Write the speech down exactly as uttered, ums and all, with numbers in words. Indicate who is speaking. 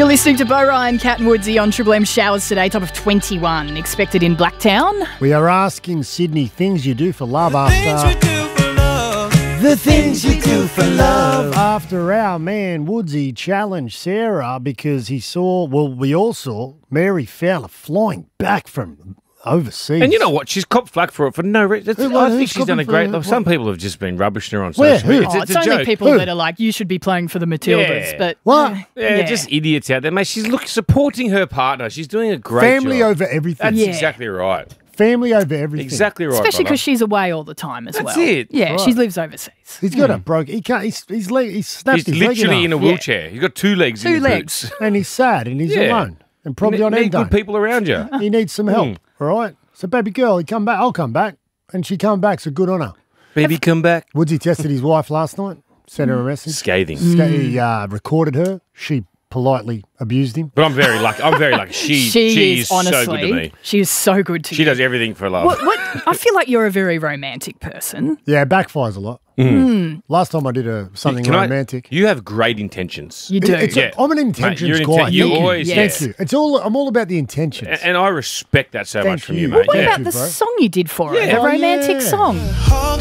Speaker 1: You're listening to Bo Ryan, Cat and Woodsy on Triple M. Showers today, top of twenty-one, expected in Blacktown.
Speaker 2: We are asking Sydney things you do for love after... The things you do for love. After our man Woodsy challenged Sarah because he saw, well, we all saw Mary Fowler flying back from overseas.
Speaker 3: And you know what? She's copped flack for it for no reason.
Speaker 2: Who-
Speaker 3: I
Speaker 2: who's
Speaker 3: think she's done a
Speaker 2: copping
Speaker 3: great...
Speaker 2: for-
Speaker 3: Look, some people have just been rubbishing her on
Speaker 2: Where?
Speaker 3: social media.
Speaker 2: Who?
Speaker 3: It's,
Speaker 1: Oh,
Speaker 3: it's
Speaker 1: it's
Speaker 3: a
Speaker 1: only
Speaker 3: joke.
Speaker 1: people
Speaker 2: Who?
Speaker 1: that are like, you should be playing for the Matildas.
Speaker 3: Yeah.
Speaker 1: But
Speaker 2: What?
Speaker 1: uh,
Speaker 3: Yeah, just idiots out there, mate. She's look supporting her partner. She's doing a great
Speaker 2: Family
Speaker 3: job.
Speaker 2: over everything.
Speaker 3: That's
Speaker 1: Yeah.
Speaker 3: exactly right.
Speaker 2: Family over everything.
Speaker 3: Exactly right,
Speaker 1: especially
Speaker 3: brother.
Speaker 1: because she's away all the time as
Speaker 3: That's
Speaker 1: well.
Speaker 3: it.
Speaker 1: Yeah,
Speaker 2: Right.
Speaker 1: she lives overseas.
Speaker 2: He's got a broke. He can't. He's he's, leg, he's snapped
Speaker 3: He's
Speaker 2: his leg
Speaker 3: literally in a
Speaker 2: half.
Speaker 3: wheelchair. He's got two legs
Speaker 1: Two
Speaker 3: in his
Speaker 1: legs.
Speaker 3: boots.
Speaker 2: and he's sad and he's
Speaker 3: Yeah.
Speaker 2: alone and probably
Speaker 3: you
Speaker 2: on
Speaker 3: need good
Speaker 2: endo.
Speaker 3: people around you.
Speaker 2: He needs some help.
Speaker 3: Mm.
Speaker 2: All right. So baby girl, he come back. I'll come back, and she come back. So good on her.
Speaker 3: Baby, come back.
Speaker 2: Woodsy tested his wife last night. Sent her a message.
Speaker 3: Scathing.
Speaker 2: Ska- He uh, recorded her. She politely abused him.
Speaker 3: But I'm very lucky. I'm very lucky. She,
Speaker 1: she,
Speaker 3: she
Speaker 1: is,
Speaker 3: so
Speaker 1: honestly,
Speaker 3: good to me.
Speaker 1: she is so good to
Speaker 3: She
Speaker 1: you.
Speaker 3: does everything for love.
Speaker 1: What, what, I feel like you're a very romantic person.
Speaker 2: Yeah, it backfires a lot.
Speaker 1: Mm.
Speaker 2: Last time I did a something
Speaker 3: Can I-
Speaker 2: romantic.
Speaker 3: you have great intentions.
Speaker 1: You
Speaker 2: It-
Speaker 1: do.
Speaker 2: it's
Speaker 3: Yeah.
Speaker 2: a, I'm an
Speaker 3: Mate,
Speaker 2: intentions
Speaker 3: you're an
Speaker 2: guy.
Speaker 3: inten- you
Speaker 2: Thank
Speaker 3: always-
Speaker 1: Yeah.
Speaker 2: Thank
Speaker 3: yes.
Speaker 2: you. It's all. I'm all about the intentions.
Speaker 3: A- And I respect that so
Speaker 2: Thank
Speaker 3: much from
Speaker 2: you.
Speaker 3: you,
Speaker 2: Well,
Speaker 3: mate.
Speaker 1: what
Speaker 3: Yeah.
Speaker 1: about
Speaker 2: you,
Speaker 1: the
Speaker 2: bro.
Speaker 1: song you did for her?
Speaker 3: Yeah.
Speaker 1: The
Speaker 2: Oh,
Speaker 1: romantic
Speaker 2: yeah.
Speaker 1: song.